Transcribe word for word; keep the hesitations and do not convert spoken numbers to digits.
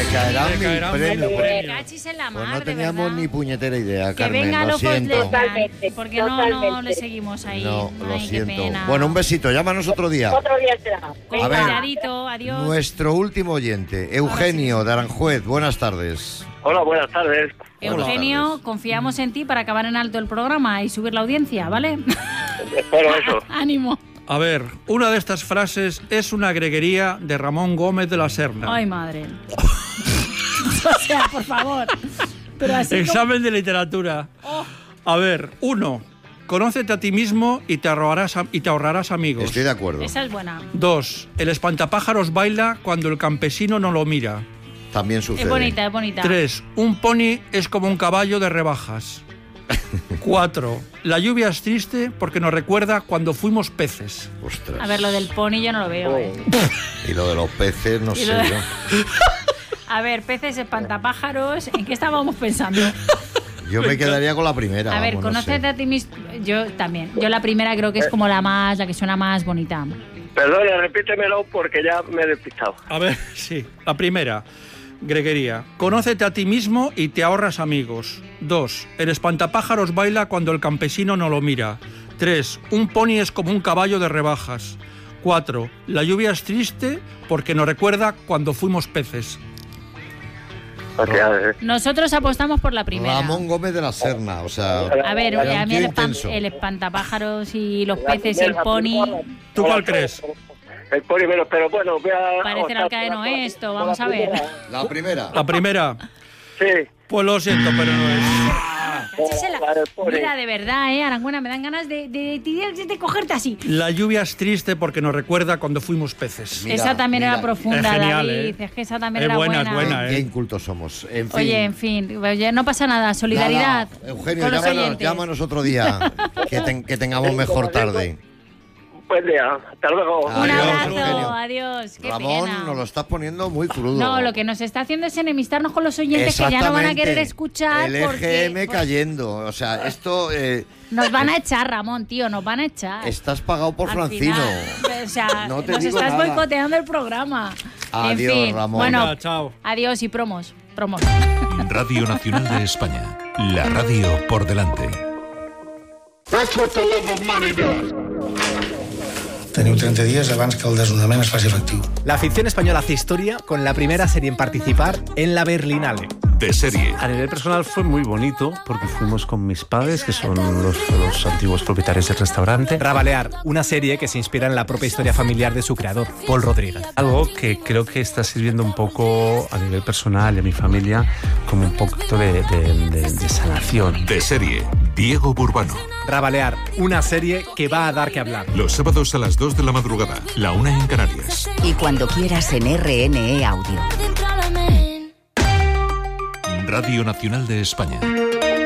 caerán Le mil caerán premios. mil Pues, premios. Cachis en la pues mar, no teníamos de verdad. ni puñetera idea, Que Carmen, venga lo locos siento. de Totalmente, porque no, no totalmente. le seguimos ahí. No, lo Ay, qué siento. pena. Bueno, un besito, llámanos otro día. Otro día será. Con A ver. cuidadito, adiós. Nuestro último oyente, Eugenio de Aranjuez, buenas tardes. Hola, buenas tardes. Eugenio, Buenas tardes. confiamos en ti para acabar en alto el programa y subir la audiencia, ¿vale? Espero eso. Ánimo. A ver, una de estas frases es una greguería de Ramón Gómez de la Serna. Ay, madre. O sea, por favor. Pero así como- Examen de literatura. Oh. A ver, uno, conócete a ti mismo y te ahorrarás, a- y te ahorrarás amigos. Estoy de acuerdo. Esa es buena. Dos, el espantapájaros baila cuando el campesino no lo mira. También sucede. Es bonita, es bonita. Tres, un pony es como un caballo de rebajas. Cuatro, la lluvia es triste porque nos recuerda cuando fuimos peces. Ostras. A ver, lo del pony yo no lo veo, ¿eh? Y lo de los peces, no Y sé lo de- yo. A ver, peces, espantapájaros, ¿en qué estábamos pensando? Yo me quedaría con la primera. A ver, vamos, no conócete sé. a ti mismo. Yo también. Yo la primera creo que es como la más, la que suena más bonita. Perdona, repítemelo porque ya me he despistado. A ver, sí. La primera, greguería. Conócete a ti mismo y te ahorras amigos. Dos, el espantapájaros baila cuando el campesino no lo mira. Tres, un pony es como un caballo de rebajas. Cuatro, la lluvia es triste porque nos recuerda cuando fuimos peces. O sea, eh, Nosotros apostamos por la primera. Ramón Gómez de la Serna, o sea... A ver, Era a un mí tío el, espan- intenso. el espantapájaros y los la peces y el primera, pony ¿Tú cuál crees? El pony menos, pero bueno, voy a... parece el Alcaeno esto, vamos a ver. La primera. La primera. Sí. Pues lo siento, pero no es. Cachis en la- La del pony. Mira, de verdad, eh, Arangüena, me dan ganas de, de, de, de cogerte así. La lluvia es triste porque nos recuerda cuando fuimos peces. Mira, esa también mira, era profunda, es genial, David. ¿eh? Es que esa también Es era buena, buena. es buena, Qué ¿eh? incultos somos. En fin. Oye, en fin, oye, no pasa nada. Solidaridad. Nada, Eugenio, con los llámanos, oyentes. llámanos otro día. que, ten- que tengamos mejor tarde. Buen día. Hasta luego. Un Adiós, abrazo, Eugenio. adiós. Qué Ramón, pena. nos lo estás poniendo muy crudo. No, lo que nos está haciendo es enemistarnos con los oyentes que ya no van a querer Exactamente. escuchar El E G porque M pues, cayendo. O sea, esto... eh, nos van a echar, Ramón, tío, nos van a echar. estás pagado por Al Francino. final. O sea, No te nos digo estás nada. boicoteando el programa. Adiós, en fin, Ramón. Bueno, Venga, chao. adiós y promos. Promos. Radio Nacional de España. La radio por delante. Teniu treinta días abans que el desnonament es faci efectiu. La ficción española hace historia con la primera serie en participar en la Berlinale. De serie. A nivel personal fue muy bonito porque fuimos con mis padres, que son los, los antiguos propietarios del restaurante. Rabalear, una serie que se inspira en la propia historia familiar de su creador, Paul Rodríguez. Algo que creo que está sirviendo un poco a nivel personal y a mi familia como un poquito de, de, de, de sanación. De serie. Diego Burbano. Rabalear, una serie que va a dar que hablar. Los sábados a las dos de la madrugada. La una en Canarias. Y cuando quieras en R N E Audio. Radio Nacional de España.